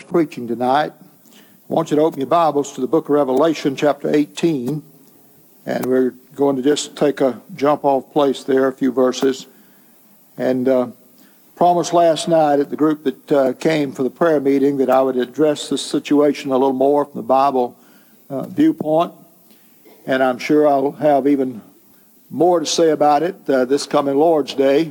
preaching tonight. I want you to open your Bibles to the book of Revelation, chapter 18. And we're going to just take a jump-off place there, a few verses. And promised last night at the group that came for the prayer meeting that I would address this situation a little more from the Bible viewpoint. And I'm sure I'll have even more to say about it this coming Lord's Day.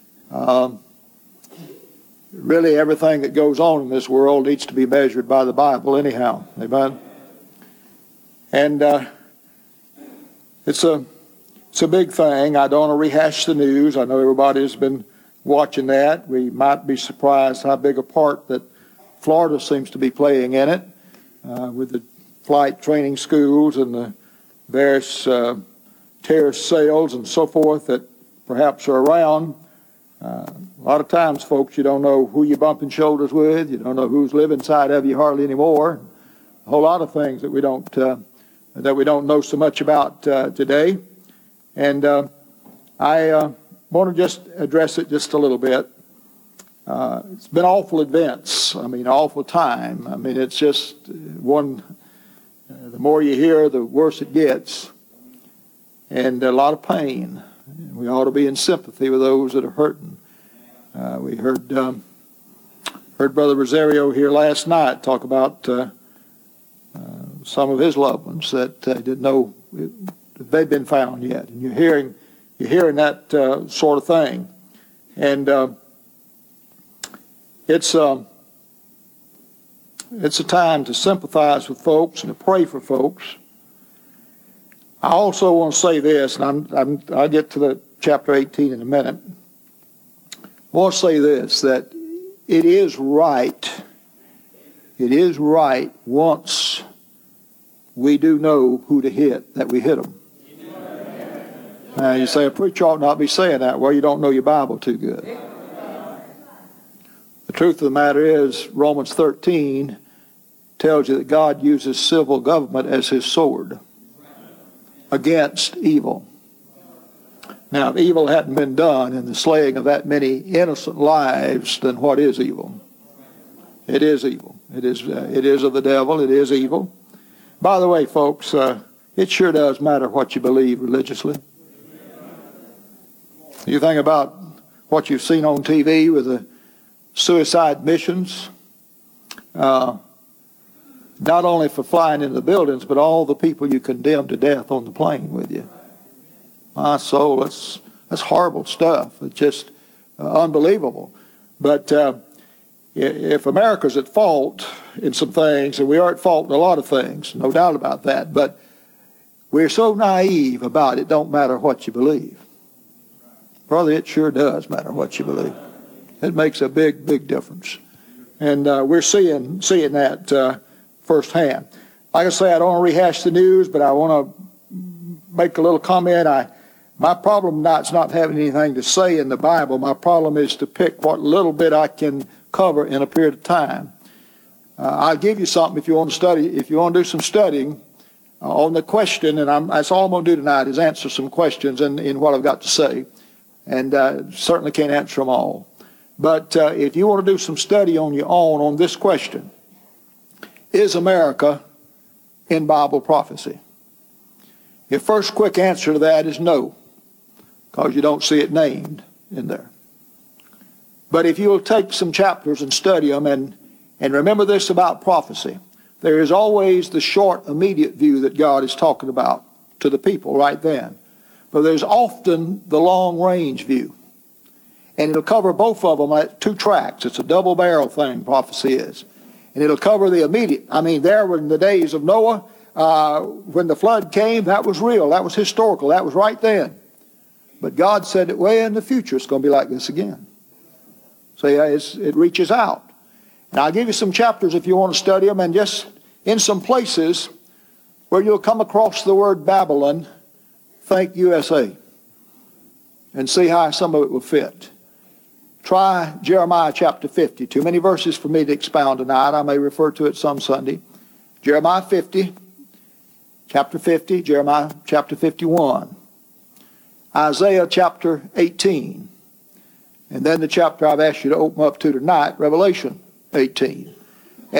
Really, everything that goes on in this world needs to be measured by the Bible anyhow. Amen? And it's a big thing. I don't want to rehash the news. I know everybody's been watching that. We might be surprised how big a part that Florida seems to be playing in it with the flight training schools and the various terrorist cells and so forth that perhaps are around. A lot of times, folks, you don't know who you're bumping shoulders with. You don't know who's living inside of you hardly anymore. A whole lot of things that we don't know so much about today. And I want to just address it just a little bit. It's been awful events. I mean, awful time. I mean, it's just one. The more you hear, the worse it gets, and a lot of pain. We ought to be in sympathy with those that are hurting. We heard Brother Rosario here last night talk about some of his loved ones that didn't know that they'd been found yet. And you're hearing that sort of thing, and it's a time to sympathize with folks and to pray for folks. I also want to say this, and I'll get to the chapter 18 in a minute. I want to say this, that it is right once we do know who to hit, that we hit them. Now you say, a preacher ought not be saying that. Well, you don't know your Bible too good. The truth of the matter is, Romans 13 tells you that God uses civil government as his sword against evil. Now, if evil hadn't been done in the slaying of that many innocent lives, then what is evil? It is evil. It is of the devil. It is evil. By the way, folks, it sure does matter what you believe religiously. You think about what you've seen on TV with the suicide missions, not only for flying into the buildings, but all the people you condemn to death on the plane with you. My soul, that's horrible stuff. It's just unbelievable. But if America's at fault in some things, and we are at fault in a lot of things, no doubt about that, but we're so naive about it don't matter what you believe. Brother, it sure does matter what you believe. It makes a big, big difference. And we're seeing that firsthand. Like I say, I don't want to rehash the news, but I want to make a little comment. My problem is not having anything to say in the Bible. My problem is to pick what little bit I can cover in a period of time. I'll give you something if you want to study. If you want to do some studying on the question, and that's all I'm going to do tonight is answer some questions in what I've got to say. And certainly can't answer them all. But if you want to do some study on your own on this question, is America in Bible prophecy? Your first quick answer to that is no, because you don't see it named in there. But if you'll take some chapters and study them, and remember this about prophecy, there is always the short, immediate view that God is talking about to the people right then. But there's often the long-range view. And it'll cover both of them at two tracks. It's a double-barrel thing, prophecy is. And it'll cover the immediate. I mean, there were in the days of Noah, when the flood came, that was real. That was historical. That was right then. But God said that way in the future it's going to be like this again. So yeah, it reaches out. And I'll give you some chapters if you want to study them, and just in some places where you'll come across the word Babylon, think USA, and see how some of it will fit. Try Jeremiah chapter 50. Too many verses for me to expound tonight. I may refer to it some Sunday. Jeremiah 50, chapter 50, Jeremiah chapter 51, Isaiah chapter 18, and then the chapter I've asked you to open up to tonight, Revelation 18.